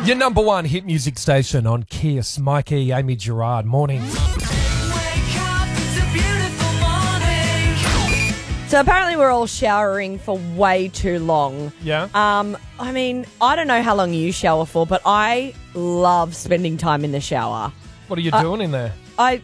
Your number one hit music station on Kiss. Mikey, Amy Gerard, morning. So apparently we're all showering for way too long. Yeah? I mean, I don't know how long you shower for, but I love spending time in the shower. What are you doing in there?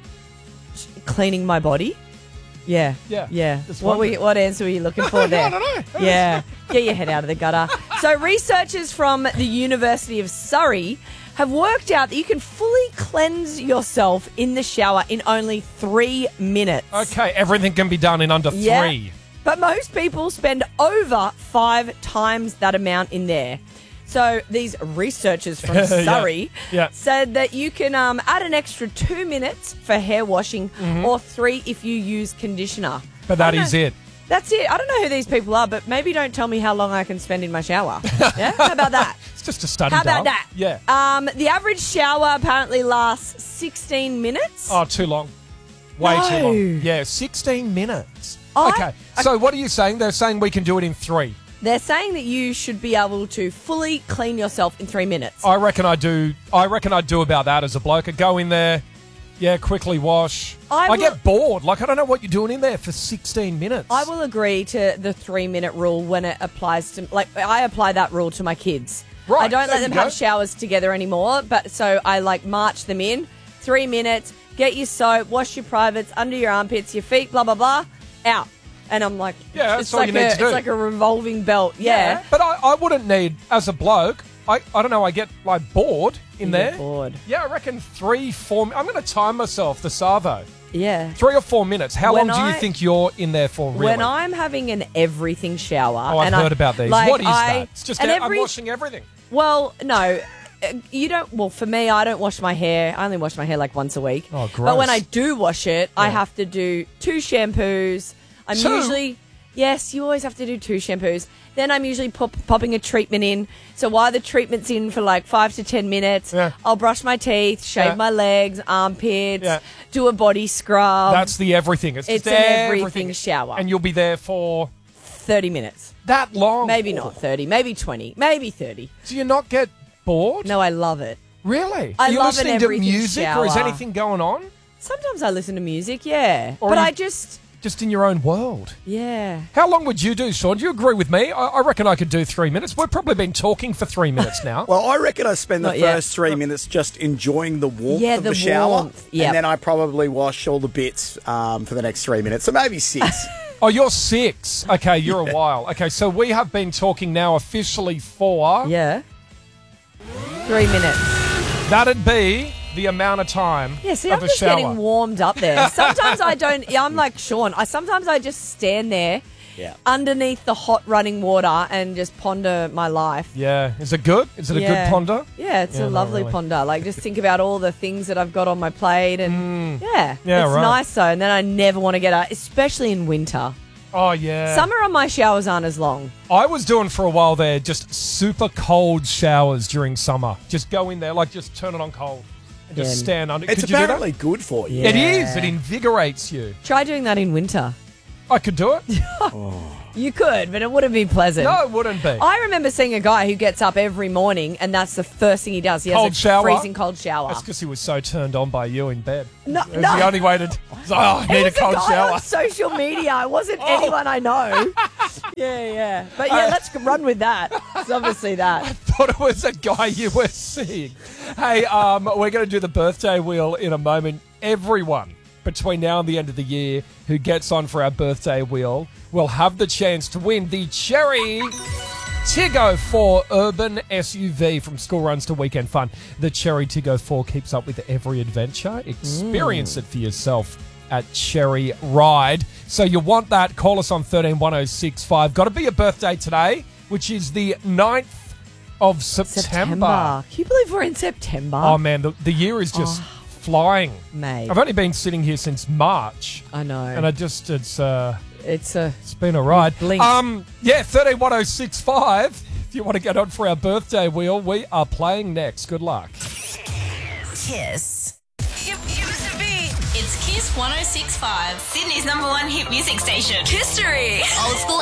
Cleaning my body. Yeah. Yeah. Yeah. Just What answer were you looking for there? I don't know. Yeah. Get your head out of the gutter. So researchers from the University of Surrey have worked out that you can fully cleanse yourself in the shower in only 3 minutes. Okay, everything can be done in under 3. But most people spend over 5 times that amount in there. So these researchers from Surrey said that you can add an extra 2 minutes for hair washing or 3 if you use conditioner. But that is it. That's it. I don't know who these people are, but maybe don't tell me how long I can spend in my shower. Yeah? How about that? It's just a study. How about that? Yeah. The average shower apparently lasts 16 minutes. Oh, too long. Way too long. Yeah, 16 minutes. Okay. So what are you saying? They're saying we can do it in 3. They're saying that you should be able to fully clean yourself in 3 minutes. I reckon I do about that as a bloke. I go in there, quickly wash. I get bored. Like, I don't know what you're doing in there for 16 minutes. I will agree to the 3-minute rule when it applies to, like, I apply that rule to my kids. Right. I don't let them have showers together anymore, but so I, march them in. 3 minutes, get your soap, wash your privates, under your armpits, your feet, blah, blah, blah, out. And I'm like, that's all you need to do. It's like a revolving belt. Yeah. But I wouldn't need, as a bloke, I don't know, I get bored in there. Bored. Yeah, I reckon 3-4. I'm going to time myself, the Savo. Yeah. 3 or 4 minutes. How long do you think you're in there for, really? When I'm having an everything shower. I've heard about these. What is that? It's just I'm washing everything. Well, no. You don't. Well, for me, I don't wash my hair. I only wash my hair once a week. Oh, gross. But when I do wash it, I have to do 2 shampoos. I'm usually... Yes, you always have to do 2 shampoos. Then I'm usually popping a treatment in. So while the treatment's in for 5 to 10 minutes, I'll brush my teeth, shave my legs, armpits, do a body scrub. That's the everything. It's an everything shower. And you'll be there for... 30 minutes. That long? Maybe not 30, maybe 20, maybe 30. Do you not get bored? No, I love it. Really? I Are you love listening to music shower. or is anything going on? Sometimes I listen to music, yeah. Or but I just... Just in your own world. Yeah. How long would you do, Sean? Do you agree with me? I reckon I could do 3 minutes. We've probably been talking for 3 minutes now. Well, I reckon I spend the first 3 minutes just enjoying the warmth of the shower. Warmth. Yep. And then I probably wash all the bits for the next 3 minutes. So maybe 6. Oh, you're 6. Okay, you're a while. Okay, so we have been talking now officially for... Yeah. 3 minutes. That'd be the amount of time Yeah, see, of I'm a just shower. getting warmed up there. Sometimes I don't... I'm like Sean. Sometimes I just stand there underneath the hot running water and just ponder my life. Yeah. Is it good? Is it a good ponder? Yeah, it's a lovely ponder. Just think about all the things that I've got on my plate and it's nice though. And then I never want to get out, especially in winter. Oh, yeah. Summer on my showers aren't as long. I was doing for a while there just super cold showers during summer. Just go in there, just turn it on cold and just stand under. It's Could you do that? apparently good for you. Yeah. It is. It invigorates you. Try doing that in winter. I could do it. You could, but it wouldn't be pleasant. No, it wouldn't be. I remember seeing a guy who gets up every morning and that's the first thing he does. He has a freezing cold shower. That's because he was so turned on by you in bed. No, It was the only way to... He's like, I need a cold It was a guy shower. on social media. It wasn't anyone I know. Yeah. But let's run with that. It's obviously that. Thought it was a guy you were seeing. Hey, we're going to do the birthday wheel in a moment. Everyone between now and the end of the year who gets on for our birthday wheel will have the chance to win the Cherry Tiggo 4 Urban SUV from school runs to weekend fun. The Cherry Tiggo 4 keeps up with every adventure. Experience it for yourself at Cherry Ride. So you want that, call us on 131065. Got to be a birthday today, which is the 9th of September. Can you believe we're in September? Oh, man, the year is just flying. Mate. I've only been sitting here since March. I know. And it's been a ride. blinked. 131065. If you want to get on for our birthday wheel, we are playing next. Good luck. Kiss. It's Kiss 106.5, Sydney's #1 hit music station. History. Old school